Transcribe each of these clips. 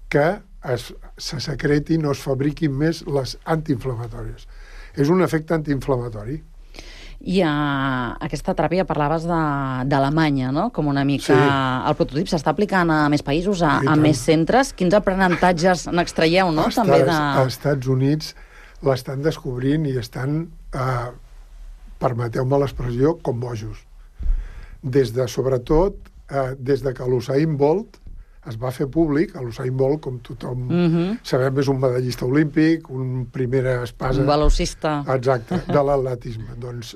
que se secretin o es fabriquin més les antiinflamatòries. És un efecte antiinflamatori. I aquesta teràpia parlaves d'Alemanya, no? Com una mica... Sí. El prototip s'està aplicant a més països, a més centres. Quins aprenentatges n'extraieu, no? També als Estats Units l'estan descobrint i estan, permeteu-me l'expressió, com bojos. Sobretot, des de que l'Usain Bolt es va fer públic, l'Usain Bolt, com tothom sabem, és un medallista olímpic, un primera espasa... Un velocista. Exacte, de l'atletisme. Doncs,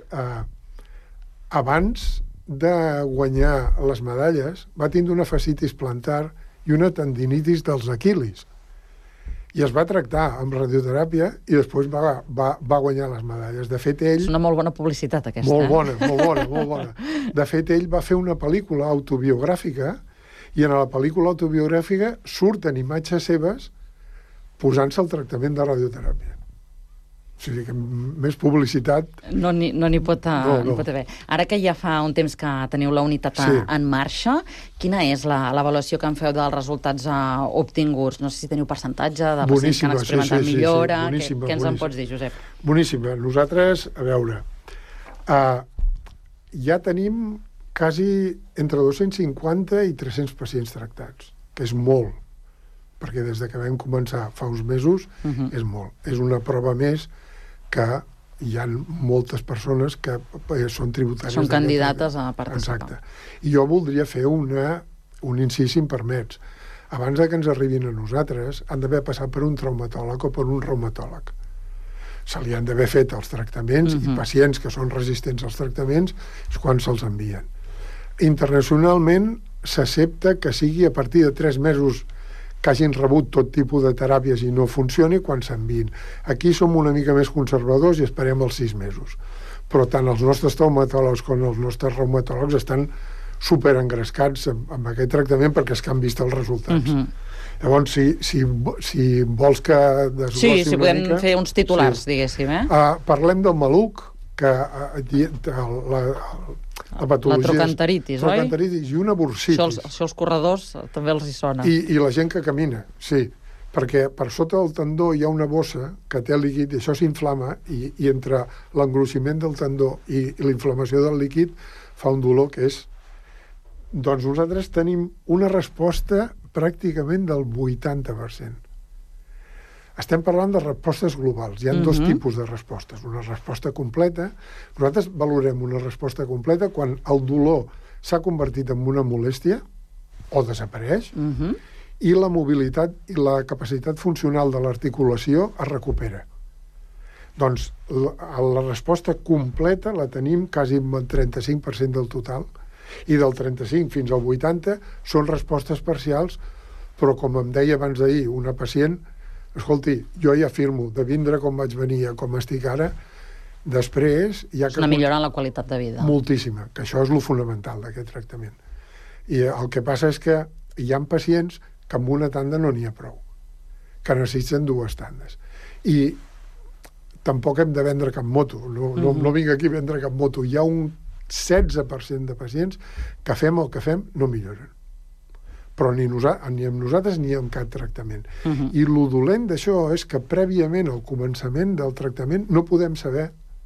abans de guanyar les medalles, va tindre una fascitis plantar i una tendinitis dels aquilis. I es va tractar amb radioteràpia i després va guanyar les medalles. De fet, ell... És una molt bona publicitat, aquesta. Molt bona. De fet, ell va fer una pel·lícula autobiogràfica i en la pel·lícula autobiogràfica surten imatges seves posant-se el tractament de radioteràpia. O sigui que més publicitat... No n'hi pot haver. Ara que ja fa un temps que teniu la unitat en marxa, quina és l'avaluació que en feu dels resultats obtinguts? No sé si teniu percentatge de pacients que han experimentat millora. Què ens en pots dir, Josep? Boníssima. Nosaltres, a veure, ja tenim quasi entre 250 i 300 pacients tractats, que és molt, perquè des que vam començar fa uns mesos és molt. És una prova més que hi ha moltes persones que són tributàries. Són candidates a participar. Exacte. I jo voldria fer un incís, si em permets. Abans que ens arribin a nosaltres, han d'haver passat per un traumatòleg o per un reumatòleg. Se li han d'haver fet els tractaments i pacients que són resistents als tractaments és quan se'ls envien. Internacionalment s'accepta que sigui a partir de 3 mesos que hagin rebut tot tipus de teràpies i no funcioni quan s'envien. Aquí som una mica més conservadors i esperem els 6 mesos. Però tant els nostres traumatòlegs com els nostres reumatòlegs estan superengrescats amb aquest tractament perquè és que han vist els resultats. Llavors, si vols que desglossi si podem fer uns titulars, diguéssim. Parlem del maluc, que la patologia... La trocanteritis, oi? Trocanteritis i una bursitis. Això els corredors també els hi sona. I la gent que camina, sí. Perquè per sota del tendó hi ha una bossa que té líquid i això s'inflama i entre l'engruiximent del tendó i la inflamació del líquid fa un dolor que és... Doncs nosaltres tenim una resposta pràcticament del 80%. Estem parlant de respostes globals. Hi ha dos tipus de respostes. Una resposta completa. Nosaltres valorem una resposta completa quan el dolor s'ha convertit en una molèstia o desapareix i la mobilitat i la capacitat funcional de l'articulació es recupera. Doncs la resposta completa la tenim quasi amb el 35% del total i del 35 fins al 80 són respostes parcials, però com em deia abans d'ahir una pacient, escolti, jo ja afirmo de vindre com vaig venir a com estic ara, després... És una millora en la qualitat de vida. Moltíssima, que això és el fonamental d'aquest tractament. I el que passa és que hi ha pacients que amb una tanda no n'hi ha prou, que necessiten 2 tandes. I tampoc hem de vendre cap moto, no vinc aquí a vendre cap moto. Hi ha un 16% de pacients que fem el que fem no milloren. Però ni amb nosaltres ni amb cap tractament. I el dolent d'això és que prèviament al començament del tractament no podem saber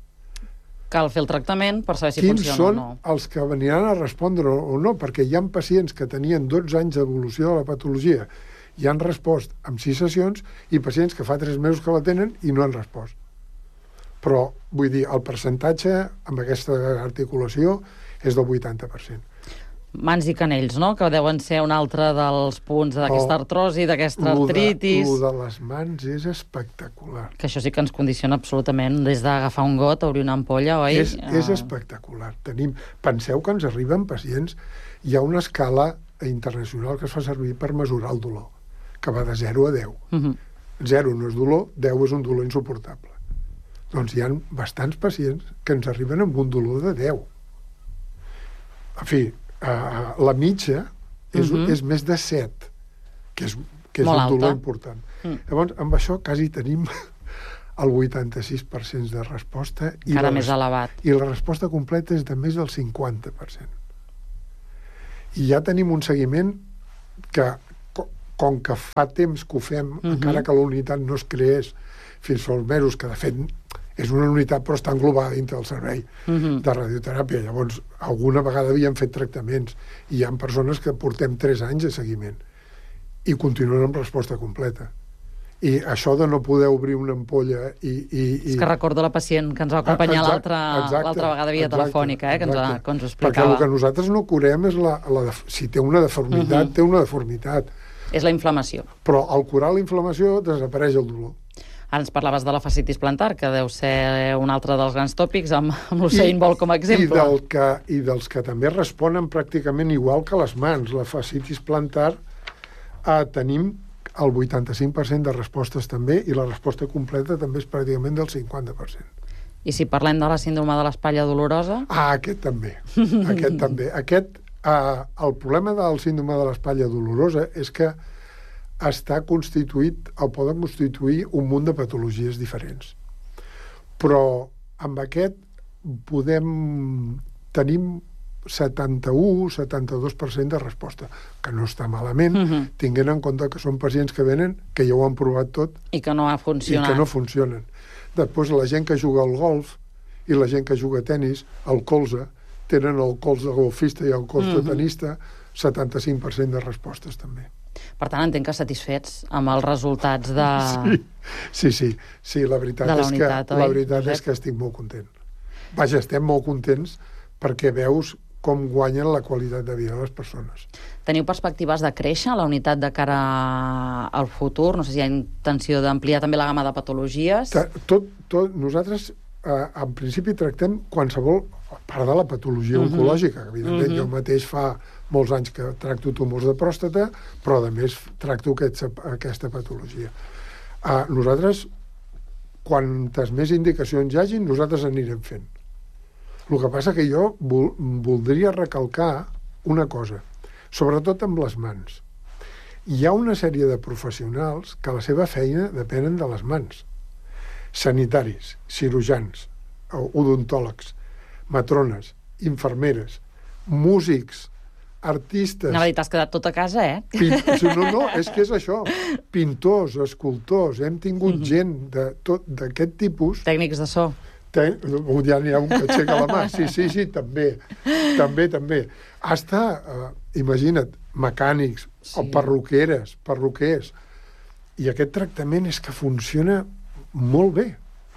cal fer el tractament per saber si funciona o no. Quins són els que aniran a respondre o no, perquè hi ha pacients que tenien 12 anys d'evolució de la patologia i han respost amb 6 sessions i pacients que fa 3 mesos que la tenen i no han respost. Però, vull dir, el percentatge amb aquesta articulació és del 80%. Mans i canells, no?, que deuen ser un altre dels punts d'aquesta artrosi, d'aquesta artritis... El de les mans és espectacular. Que això sí que ens condiciona absolutament, des d'agafar un got, obrir una ampolla, oi? És espectacular. Penseu que ens arriben pacients... Hi ha una escala internacional que es fa servir per mesurar el dolor, que va de 0 a 10. 0 no és dolor, 10 és un dolor insuportable. Doncs hi ha bastants pacients que ens arriben amb un dolor de 10. En fi, la mitja és més de 7, que és un dolor important. Llavors, amb això quasi tenim el 86% de resposta encara més elevat. I la resposta completa és de més del 50%. I ja tenim un seguiment que com que fa temps que ho fem, encara que la unitat no es creés fins fa uns mesos, que de fet és una unitat però està englobada dintre del servei de radioteràpia. Llavors, alguna vegada havíem fet tractaments i hi ha persones que portem 3 anys de seguiment i continuen amb resposta completa. I això de no poder obrir una ampolla És que recordo la pacient que ens va acompanyar l'altra vegada via telefònica, que ens ho explicava. Perquè el que nosaltres no curem és si té una deformitat, té una deformitat. És la inflamació. Però al curar la inflamació desapareix el dolor. Ara ens parlaves de la fascitis plantar, que deu ser un altre dels grans tòpics, amb l'Usain Bolt com a exemple. I dels que també responen pràcticament igual que les mans. La fascitis plantar tenim el 85% de respostes també, i la resposta completa també és pràcticament del 50%. I si parlem de la síndrome de l'espatlla dolorosa? Aquest també. El problema del síndrome de l'espatlla dolorosa és que està constituït, o poden constituir un munt de patologies diferents. Però amb aquest tenim 71-72% de resposta, que no està malament, tinguent en compte que són pacients que venen, que ja ho han provat tot i que no ha funcionat. I que no funcionen. Després, la gent que juga al golf i la gent que juga a tenis, el colze, tenen el colze golfista i el colze tenista, 75% de respostes també. Per tant, entenc que satisfets amb els resultats de... Sí, la veritat és que estic molt content. Vaja, estem molt contents perquè veus com guanyen la qualitat de vida de les persones. Teniu perspectives de créixer la unitat de cara al futur? No sé si hi ha intenció d'ampliar també la gamma de patologies. Nosaltres, en principi, tractem qualsevol part de la patologia oncològica. Evidentment, jo mateix fa molts anys que tracto tumors de pròstata, però a més tracto aquesta patologia. Nosaltres, quantes més indicacions hi hagin, nosaltres anirem fent. El que passa que jo voldria recalcar una cosa, sobretot amb les mans. Hi ha una sèrie de professionals que la seva feina depenen de les mans. Sanitaris, cirurgians, odontòlegs, matrones, infermeres, músics, artistes... Anava a dir, t'has quedat tot a casa, No, és que és això. Pintors, escultors, hem tingut gent d'aquest tipus... Tècnics de so. Ja n'hi ha un que aixeca la mà. Sí, també. Hasta, imagina't, mecànics, o perruquers. I aquest tractament és que funciona molt bé.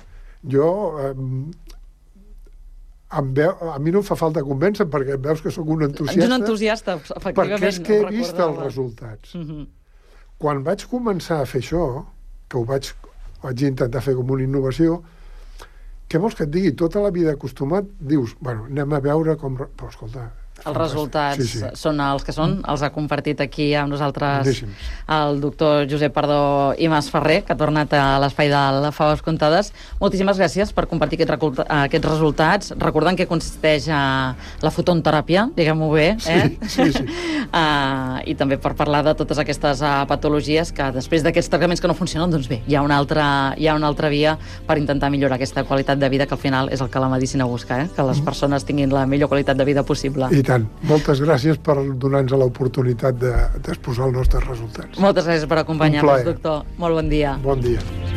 A mi no em fa falta convèncer, perquè veus que sóc un entusiasta. Ets un entusiasta, efectivament. Perquè és que he vist els resultats. Quan vaig començar a fer això, que ho vaig intentar fer com una innovació, què vols que et digui? Tota la vida acostumat, dius, bueno, anem a veure com... Però, escolta... Els resultats són els que són. Els ha compartit aquí amb nosaltres el doctor Josep Pardó i Mas Ferrer, que ha tornat a l'espai de Faves Comptades. Moltíssimes gràcies per compartir aquests resultats. Recordant que consisteix a la fotonteràpia, diguem-ho bé, Sí. I també per parlar de totes aquestes patologies que després d'aquests tractaments que no funcionen, doncs bé, hi ha una altra via per intentar millorar aquesta qualitat de vida, que al final és el que la medicina busca, que les persones tinguin la millor qualitat de vida possible. I tant. Moltes gràcies per donar-nos l'oportunitat d'exposar els nostres resultats. Moltes gràcies per acompanyar-nos, doctor. Molt bon dia. Bon dia.